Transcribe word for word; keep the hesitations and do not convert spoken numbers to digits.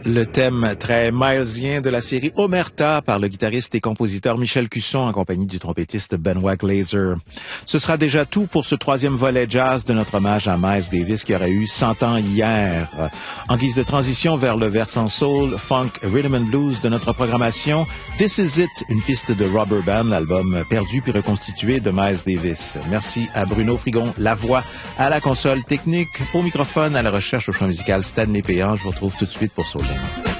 Le thème très milesien de la série Omerta par le guitariste et compositeur Michel Cusson en compagnie du trompettiste Benoit Glazer. Ce sera déjà tout pour ce troisième volet jazz de notre hommage à Miles Davis qui aurait eu cent ans hier. En guise de transition vers le versant soul, funk, rhythm and blues de notre programmation, This Is It, une piste de Rubber Band, l'album perdu puis reconstitué de Miles Davis. Merci à Bruno Frigon, la voix, à la console technique, au microphone, à la recherche au choix musical Stanley Péan. Je vous retrouve tout de suite pour Soul.